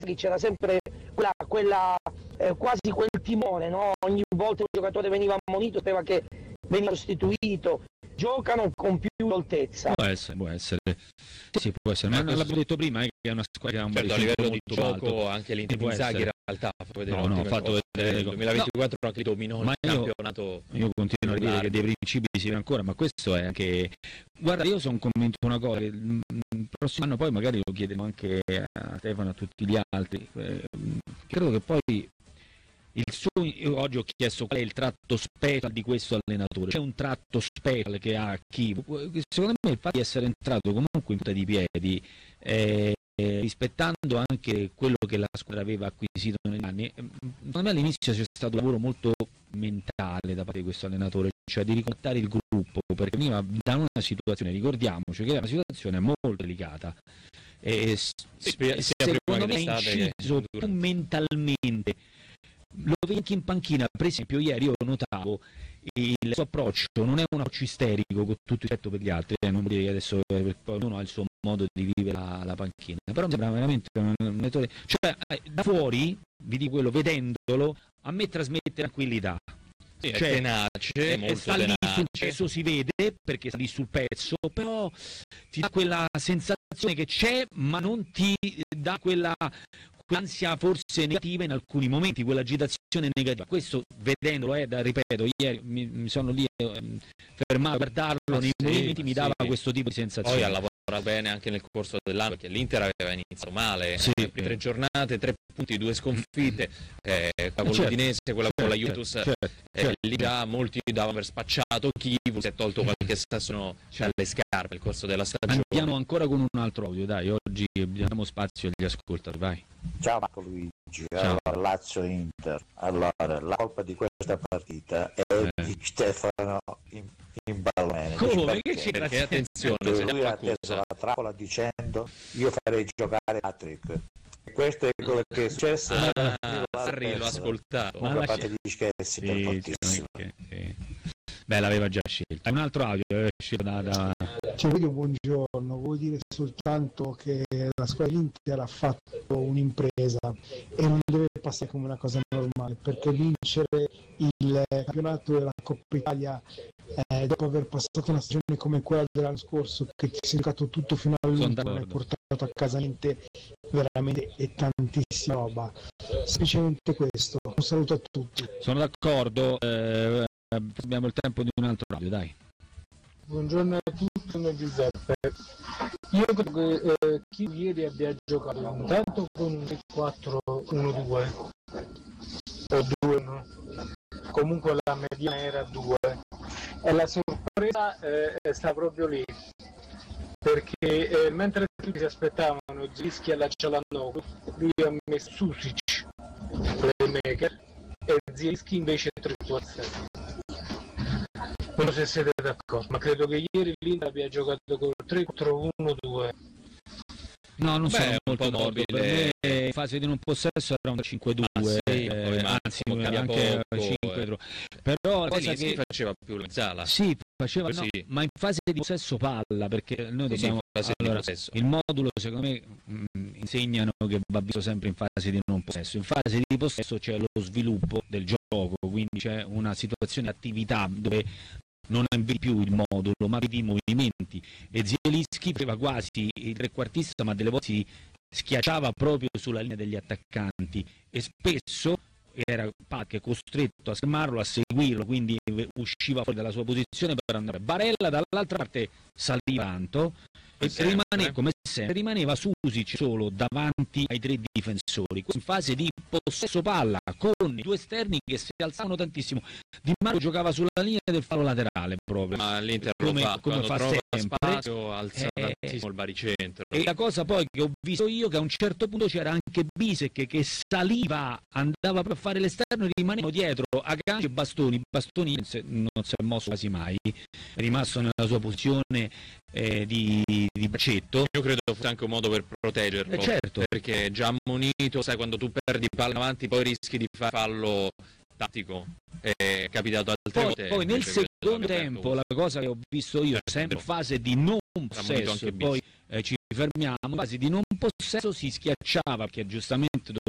c'era sempre quella quasi quel timore, no? Ogni volta un giocatore veniva ammonito, sapeva che veniva sostituito, giocano con più altezza. Può essere. Sì, può essere, ma l'avevo detto prima, che è una squadra che ha un certo, a livello di gioco alto. anche l'Inter di Inzaghi in realtà ho fatto vedere nel 2024 anche dominò il campionato. Io continuo a dire che dei principi si vede ancora, ma questo è anche, guarda, io sono convinto di una cosa, che il prossimo anno poi magari lo chiederemo anche a Stefano e a tutti gli altri, credo che poi io oggi ho chiesto qual è il tratto special di questo allenatore. C'è un tratto special che ha Chivu. Secondo me il fatto di essere entrato comunque in punta di piedi, rispettando anche quello che la squadra aveva acquisito negli anni, secondo me all'inizio c'è stato un lavoro molto mentale da parte di questo allenatore, cioè di ricontattare il gruppo, perché veniva da una situazione, ricordiamoci che era una situazione molto delicata e secondo me ha inciso più mentalmente. Lo vedi anche in panchina, per esempio ieri io notavo il suo approccio, non è un approccio isterico con tutto il rispetto per gli altri, non vuol dire che adesso ognuno ha il suo modo di vivere la panchina, però mi sembra veramente un allenatore, cioè da fuori, vi dico quello, vedendolo, a me trasmette tranquillità. Sì, cioè, è tenace, molto sta lì sul pezzo, si vede perché sta lì sul pezzo, però ti dà quella sensazione che c'è, ma non ti dà quell'ansia forse negativa in alcuni momenti, quell'agitazione negativa. Questo vedendolo, ripeto, ieri mi sono lì fermato per darlo, nei momenti mi dava questo tipo di sensazione. Poi ha lavorato bene anche nel corso dell'anno, perché l'Inter aveva iniziato male, le prime 3 giornate, 3 punti, 2 sconfitte, quella con l'Udinese, quella con la Juventus, lì già molti davano per spacciato Chivu, si è tolto qualche sasso dalle scarpe nel corso della stagione. Andiamo ancora con un altro audio, dai, oggi diamo spazio agli ascoltatori, vai. Ciao Marco Luigi, allora, Lazio-Inter, allora la colpa di questa partita è di Stefano in Ballone. Come? Perché attenzione, lui ha teso la trappola dicendo io farei giocare Patrick. E questo è quello che è successo. Harry l'ho ascoltato. Una parte di scherzi per fortissimo. Beh, l'aveva già scelto. Un altro audio è uscito da... Buongiorno, vuol dire soltanto che la squadra Inter ha fatto un'impresa e non deve passare come una cosa normale, perché vincere il campionato della Coppa Italia dopo aver passato una stagione come quella dell'anno scorso, che ti sei giocato tutto fino all'ultimo e hai portato a casa niente, veramente è tantissima roba. Semplicemente questo. Un saluto a tutti. Sono d'accordo, abbiamo il tempo di un altro audio, dai. Buongiorno a tutti, sono Giuseppe. Io credo che chi ieri abbia giocato intanto con un 4-1-2 o 2-1, comunque la mediana era 2 e la sorpresa sta proprio lì, perché mentre tutti si aspettavano Zielinski alla Cialanoglu, lui ha messo Susic playmaker e Zielinski invece trequartista. Non so se siete d'accordo, ma credo che ieri l'Inter abbia giocato con 3-4-1-2. No, non sono molto d'accordo. Per me in fase di non possesso era un 5-2, anzi anche 5-3. Però la cosa che faceva più la mezzala. Sì, faceva ma in fase di possesso palla, perché noi dobbiamo il modulo secondo me insegnano che va visto sempre in fase di non possesso. In fase di possesso c'è lo sviluppo del gioco, quindi c'è una situazione di attività dove non vedi più il modulo, ma vedi i movimenti, e Zielinski faceva quasi il trequartista, ma delle volte si schiacciava proprio sulla linea degli attaccanti e spesso era Pac costretto a schermarlo, a seguirlo, quindi usciva fuori dalla sua posizione per andare. Barella dall'altra parte saliva tanto e rimaneva Susic solo davanti ai 3 difensori, in fase di possesso palla con i 2 esterni che si alzavano tantissimo. Di Mario giocava sulla linea del fallo laterale proprio, ma l'Inter come fa sempre, spazio, alza tantissimo il baricentro. E la cosa poi che ho visto io, che a un certo punto c'era anche Bisek che saliva, andava per fare l'esterno e rimanevano dietro a ganci e Bastoni non si è mosso quasi mai, è rimasto nella sua posizione di braccetto. Io credo fosse anche un modo per proteggerlo, certo, perché già ammonito, sai, quando tu perdi palla in avanti poi rischi di fare fallo tattico, è capitato altre volte. Poi nel secondo tempo la cosa che ho visto io, sempre in fase di non possesso, poi ci fermiamo, in fase di non possesso si schiacciava, perché giustamente